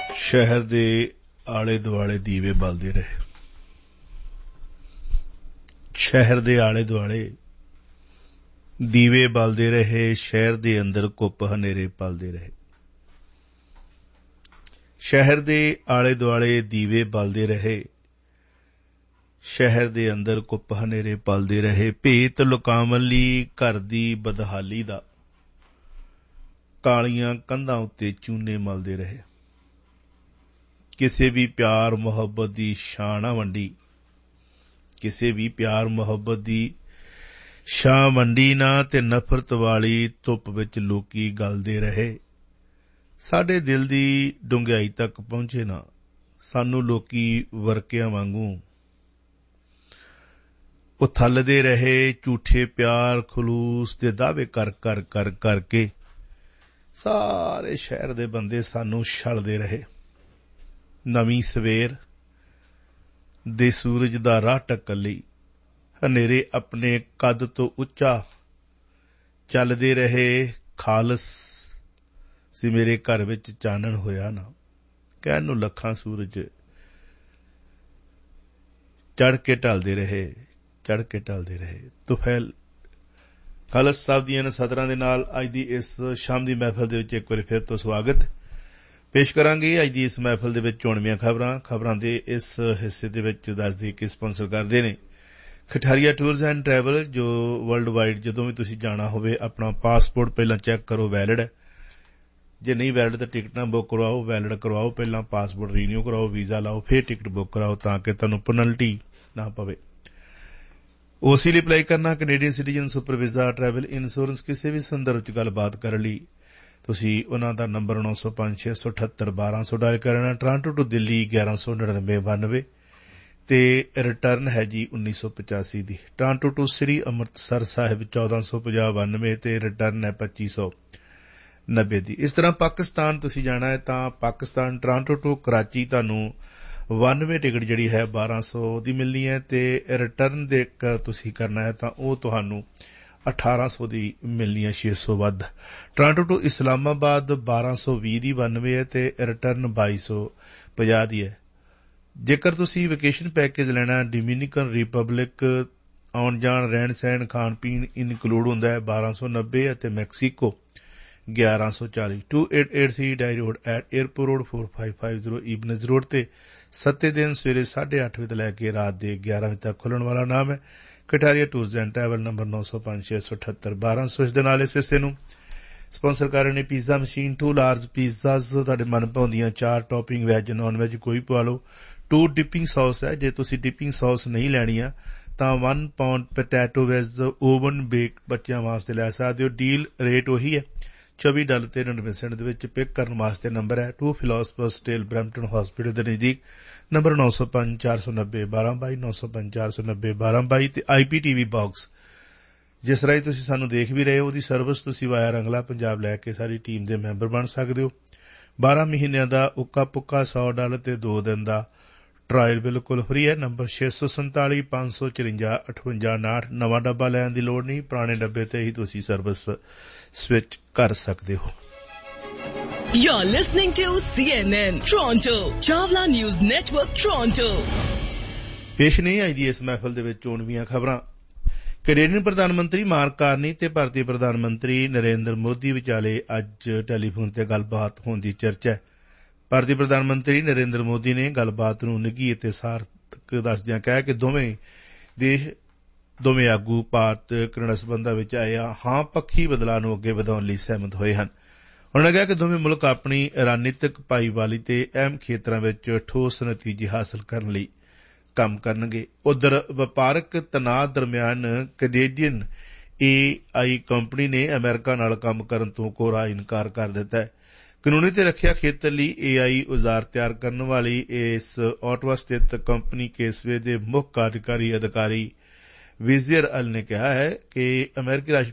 ਸ਼ਹਿਰ ਦੇ ਆਲੇ ਦੁਆਲੇ ਦੀਵੇ ਬਲਦੇ ਰਹੇ। ਸ਼ਹਿਰ ਦੇ ਆਲੇ ਦੁਆਲੇ ਦੀਵੇ ਬਲਦੇ ਰਹੇ। ਸ਼ਹਿਰ ਦੇ ਅੰਦਰ ਕੁੱਪ ਹਨੇਰੇ ਪਲਦੇ ਰਹੇ। ਸ਼ਹਿਰ ਦੇ ਆਲੇ ਦੁਆਲੇ ਦੀਵੇ ਬਲਦੇ ਰਹੇ। ਸ਼ਹਿਰ ਦੇ ਅੰਦਰ ਕੁੱਪ ਹਨੇਰੇ ਪਲਦੇ ਰਹੇ। ਭੇਤ ਲੁਕਾਵਣ ਲਈ ਘਰ ਦੀ ਬਦਹਾਲੀ ਦਾ ਕਾਲੀਆਂ ਕੰਧਾਂ ਉੱਤੇ ਚੂਨੇ ਮਲਦੇ ਰਹੇ। ਕਿਸੇ ਵੀ ਪਿਆਰ ਮੁਹੱਬਤ ਦੀ ਛਾਂ ਨਾ ਵੰਡੀ। ਕਿਸੇ ਵੀ ਪਿਆਰ ਮੁਹੱਬਤ ਦੀ ਛਾਂ ਵੰਡੀ ਨਾ ਤੇ ਨਫ਼ਰਤ ਵਾਲੀ ਧੁੱਪ ਵਿੱਚ ਲੋਕੀ ਗਲਦੇ ਰਹੇ। ਸਾਡੇ ਦਿਲ ਦੀ ਡੂੰਘਾਈ ਤੱਕ ਪਹੁੰਚੇ ਨਾ। ਸਾਨੂੰ ਲੋਕੀ ਵਰਕਿਆਂ ਵਾਂਗੂ ਉਥਲਦੇ ਰਹੇ। ਝੂਠੇ ਪਿਆਰ ਖਲੂਸ ਦੇ ਦਾਅਵੇ ਕਰ ਕਰਕੇ ਸਾਰੇ ਸ਼ਹਿਰ ਦੇ ਬੰਦੇ ਸਾਨੂੰ ਛਲਦੇ ਰਹੇ। ਨਵੀਂ ਸਵੇਰ ਦੇ ਸੂਰਜ ਦਾ ਰਾਹ ਢੱਕਣ ਲਈ ਹਨੇਰੇ ਆਪਣੇ ਕੱਦ ਤੋਂ ਉੱਚਾ ਚੱਲਦੇ ਰਹੇ। ਖਾਲਸ ਸੀ ਮੇਰੇ ਘਰ ਵਿੱਚ ਚਾਨਣ ਹੋਇਆ ਨਾ। ਕਹਿਣ ਨੂੰ ਲੱਖਾਂ ਸੂਰਜ ਚੜ੍ਹ ਕੇ ਢਲਦੇ ਰਹੇ। ਤੁਫੈਲ ਖਾਲਸ ਸਾਹਿਬ ਦੀਆਂ ਸਦਰਾਂ ਦੇ ਨਾਲ ਅੱਜ ਦੀ ਇਸ ਸ਼ਾਮ ਦੀ ਮਹਿਫਲ ਦੇ ਵਿੱਚ ਇੱਕ ਵਾਰੀ ਫਿਰ ਤੋਂ ਸਵਾਗਤ ਪੇਸ਼ ਕਰਾਂਗੇ। ਅੱਜ ਦੀ ਇਸ ਮਹਿਫਲ ਦੇ ਵਿੱਚ ਚੋਣਵੀਆਂ ਖਬਰਾਂ ਦੇ ਇਸ ਹਿੱਸੇ ਦੇ ਵਿੱਚ ਦੱਸਦੇ ਕਿ ਸਪਾਂਸਰ ਕਰਦੇ ਨੇ ਖਟਾਰੀਆ ਟੂਰਸ ਐਂਡ ਟਰੈਵਲ, ਜੋ ਵਰਲਡ ਵਾਈਡ ਜਦੋਂ ਵੀ ਤੁਸੀਂ ਜਾਣਾ ਹੋਵੇ ਆਪਣਾ ਪਾਸਪੋਰਟ ਪਹਿਲਾਂ ਚੈੱਕ ਕਰੋ ਵੈਲਿਡ ਹੈ। ਜੇ ਨਹੀਂ ਵੈਲਿਡ ਤਾਂ ਟਿਕਟਾਂ ਬੁੱਕ ਕਰਵਾਓ। ਵੈਲਿਡ ਕਰਵਾਓ ਪਹਿਲਾਂ, ਪਾਸਪੋਰਟ ਰੀਨਿਊ ਕਰਾਓ, ਵੀਜ਼ਾ ਲਾਓ, ਫਿਰ ਟਿਕਟ ਬੁੱਕ ਕਰਾਓ ਤਾਂ ਕਿ ਤੁਹਾਨੂੰ ਪੈਨਲਟੀ ਨਾ ਪਵੇ। OC ਲਈ ਅਪਲਾਈ ਕਰਨਾ, Canadian citizen super visa, travel insurance, ਕਿਸੇ ਵੀ ਸੰਦਰਭ ਚ ਗੱਲਬਾਤ ਕਰਨ ਲਈ ਤੁਸੀਂ ਉਹਨਾਂ ਦਾ ਨੰਬਰ 905-678-1200 ਡਾਇਲ ਕਰਨਾ। ਟੋਰਾਂਟੋ ਟੂ ਦਿੱਲੀ 1199-92 ਤੇ ਰਿਟਰਨ ਹੈ ਜੀ 1985 ਦੀ। ਟੋਰਾਂਟੋ ਟੂ ਸ੍ਰੀ ਅੰਮ੍ਰਿਤਸਰ ਸਾਹਿਬ 1450-92 ਤੇ ਰਿਟਰਨ ਹੈ 2590 ਦੀ। ਇਸ ਤਰ੍ਹਾਂ ਪਾਕਿਸਤਾਨ ਤੁਸੀਂ ਜਾਣਾ ਹੈ ਤਾਂ ਪਾਕਿਸਤਾਨ ਟੋਰਾਂਟੋ ਟੂ ਕਰਾਚੀ ਤੁਹਾਨੂੰ 92 ਟਿਕਟ ਜਿਹੜੀ ਹੈ 1200 ਦੀ ਮਿਲਣੀ ਹੈ ਤੇ ਰਿਟਰਨ ਦੇ ਤੁਸੀਂ ਕਰਨਾ ਹੈ ਤਾਂ ਉਹ ਤੁਹਾਨੂੰ 1800 ਦੀ ਮਿਲਣੀ ਹੈ, 600 ਵੱਧ। ਟੋਰਾਂਟੋ ਟੂ ਇਸਲਾਮਾਬਾਦ 1220 ਦੀ 92 ਹੈ ਤੇ ਰਿਟਰਨ 2250 ਦੀ ਹੈ। ਜੇਕਰ ਤੁਸੀਂ ਵੈਕੇਸ਼ਨ ਪੈਕੇਜ ਲੈਣਾ, ਡੋਮਿਨਿਕਨ ਰਿਪਬਲਿਕ ਆਉਣ ਜਾਣ ਰਹਿਣ ਸਹਿਣ ਖਾਣ ਪੀਣ ਇਨਕਲੂਡ ਹੁੰਦਾ ਹੈ 1290 ਅਤੇ Mexico 1140। 2883 dye road at airport road 4550 ਈਬਨਜ਼ road ਤੇ 7 ਦਿਨ ਸਵੇਰੇ 8:30 ਵਜੇ ਤੋਂ ਲੈ ਕੇ ਰਾਤ ਦੇ 11 ਵਜੇ ਤੱਕ ਖੁੱਲਣ ਵਾਲਾ ਨਾਮ ਹੈ Kataria tours and travel. Number 905-678-1200। ਇਸ ਦੇ ਨਾਲ ਇਸ ਹਿੱਸੇ ਨੂੰ ਸਪਾਂਸਰ ਕਰ ਰਹੇ ਨੇ ਪੀਜ਼ਾ ਮਸ਼ੀਨ। 2 ਲਾਰਜ ਪੀਜ਼ਾਜ਼ ਤੁਹਾਡੇ ਮਨ ਭਾਉਂਦੀਆਂ 4 ਟੌਪਿੰਗ ਵੈਜ ਨੌਨ ਵੈਜ ਕੋਈ ਪਵਾ ਲਓ। 2 ਡਿਪਿੰਗ ਸੌਸ ਹੈ। ਜੇ ਤੁਸੀਂ ਡਿਪਿੰਗ ਸੌਸ ਨਹੀਂ ਲੈਣੀ ਆ ਤਾਂ 1 pound potato veg oven bake ਬੱਚਿਆਂ ਵਾਸਤੇ ਲੈ ਸਕਦੇ ਹੋ। ਡੀਲ ਰੇਟ ਉਹੀ ਹੈ $24 ਤੇ 99 ਦੇ ਵਿੱਚ। ਪਿਕ ਕਰਨ ਵਾਸਤੇ ਨੰਬਰ ਹੈ 2 ਫਿਲਾਸਫਰਸ ਸਟੇਲ ਬਰੈਂਪਟਨ ਹਸਪੀਟਲ ਦੇ ਨਜ਼ਦੀਕ। ਨੰਬਰ 905-490-1222 905-490-1222 ਤੇ IPTV ਬਾਕਸ ਜਿਸ ਰਾਹੀਂ ਤੁਸੀਂ ਸਾਨੂੰ ਦੇਖ ਵੀ ਰਹੇ ਹੋ ਉਹਦੀ ਸਰਵਿਸ ਤੁਸੀਂ ਵਾਇਆ ਰੰਗਲਾ ਪੰਜਾਬ ਲੈ ਕੇ ਸਾਰੀ ਟੀਮ ਦੇ ਮੈਂਬਰ ਬਣ ਸਕਦੇ ਹੋ। 12 ਮਹੀਨਿਆਂ ਦਾ ਉੱਕਾ ਪੁੱਕਾ $100 ਤੇ 2 ਦਿਨ ਦਾ ਟਰਾਇਲ ਬਿਲਕੁਲ ਫਰੀ ਹੈ। ਨੰਬਰ 647-554-5859। ਨਵਾਂ ਡੱਬਾ ਲੈਣ ਦੀ ਲੋੜ ਨਹੀਂ, ਪੁਰਾਣੇ ਡੱਬੇ ਤੇ ਹੀ ਤੁਸੀਂ ਸਰਵਿਸ ਸਵਿਚ ਕਰ ਸਕਦੇ ਹੋ। You're listening to CNN Toronto, Chawla News Network Toronto. ਪੇਸ਼ ਨਹੀਂ ਅੱਜ ਦੀ ਇਸ ਮਹਿਫਲ ਦੇ ਵਿੱਚ ਚੋਣਵੀਆਂ ਖਬਰਾਂ। ਕੈਨੇਡੀਅਨ ਪ੍ਰਧਾਨ ਮੰਤਰੀ ਮਾਰਕ ਕਾਰਨੀ ਤੇ ਭਾਰਤੀ ਪ੍ਰਧਾਨ ਮੰਤਰੀ ਨਰਿੰਦਰ ਮੋਦੀ ਵਿਚਾਲੇ ਅੱਜ ਟੈਲੀਫੋਨ ਤੇ ਗੱਲਬਾਤ ਹੋਣ ਦੀ ਚਰਚਾ ਹੈ। ਭਾਰਤੀ ਪ੍ਰਧਾਨ ਮੰਤਰੀ ਨਰਿੰਦਰ ਮੋਦੀ ਨੇ ਗੱਲਬਾਤ ਨੂੰ ਨਿੱਘੀ ਅਤੇ ਸਾਰਥਕ ਦੱਸਦਿਆਂ ਕਿਹਾ ਕਿ ਦੋਵੇਂ ਆਗੂ ਭਾਰਤ ਕੈਨੇਡਾ ਸਬੰਧਾਂ ਵਿੱਚ ਆਏ ਹਾਂ ਪੱਖੀ ਬਦਲਾਅ ਨੂੰ ਅੱਗੇ ਵਧਾਉਣ ਲਈ ਸਹਿਮਤ ਹੋਏ ਹਨ। ਉਨ੍ਹਾਂ ਨੇ ਕਿਹਾ ਕਿ ਦੋਵੇਂ ਮੁਲਕ ਆਪਣੀ ਰਣਨੀਤਕ ਭਾਈਵਾਲੀ ਤੇ ਅਹਿਮ ਖੇਤਰਾਂ ਵਿੱਚ ਠੋਸ ਨਤੀਜੇ ਹਾਸਲ ਕਰਨ ਲਈ ਕੰਮ ਕਰਨਗੇ। ਉਧਰ ਵਪਾਰਕ ਤਣਾਅ ਦਰਮਿਆਨ ਕੈਨੇਡੀਅਨ AI ਕੰਪਨੀ ਨੇ ਅਮਰੀਕਾ ਨਾਲ ਕੰਮ ਕਰਨ ਤੋਂ ਕੋਰਾ ਇਨਕਾਰ ਕਰ ਦਿੱਤਾ ਹੈ। ਕਾਨੂੰਨੀ ਤੇ ਰੱਖਿਆ ਖੇਤਰ ਲਈ AI ਔਜ਼ਾਰ ਤਿਆਰ ਕਰਨ ਵਾਲੀ ਇਸ ਆਟਵਾ ਸਥਿਤ ਕੰਪਨੀ ਕੇਸਵੇ ਦੇ ਮੁੱਖ ਕਾਰਜਕਾਰੀ ਅਧਿਕਾਰੀ ਵਿਜ਼ੀਅਰ ਅਲ ਨੇ ਕਿਹਾ ਹੈ ਕਿ ਅਮਰੀਕੀ